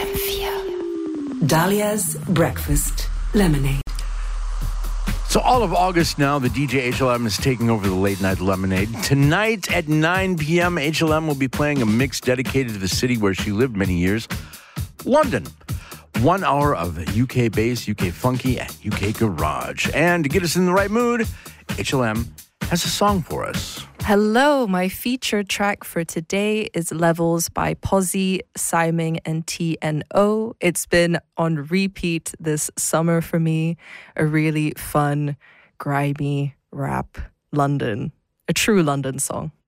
FM4. Dahlia's Breakfast Lemonade. So all of August now, the DJ HLM is taking over the Late Night Lemonade. Tonight at 9 p.m., HLM will be playing a mix dedicated to the city where she lived many years, London. 1 hour of UK bass, UK funky, and UK garage. And to get us in the right mood, HLM has a song for us. Hello, my featured track for today is Levels by Posy, Simon, and TNO. It's been on repeat this summer for me. A really fun, grimy rap London, a true London song.